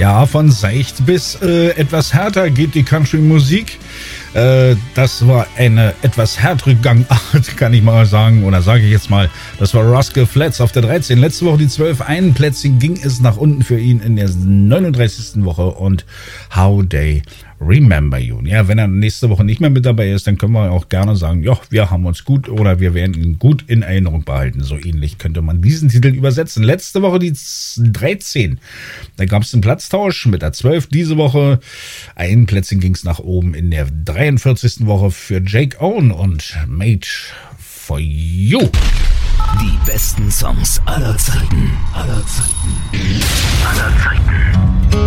Ja, von seicht bis etwas härter geht die Country-Musik. Das war eine etwas härtere Gangart, kann ich mal sagen, oder sage ich jetzt mal. Das war Rascal Flatts auf der 13. Letzte Woche die 12. Ein Plätzchen ging es nach unten für ihn in der 39. Woche und How They Remember You. Ja, wenn er nächste Woche nicht mehr mit dabei ist, dann können wir auch gerne sagen, ja, wir haben uns gut oder wir werden ihn gut in Erinnerung behalten. So ähnlich könnte man diesen Titel übersetzen. Letzte Woche die 13. Da gab es einen Platztausch mit der 12. Diese Woche ein Plätzchen ging es nach oben in der 43. Woche für Jake Owen und Made for You. Die besten Songs aller Zeiten. Aller Zeiten. Aller Zeiten.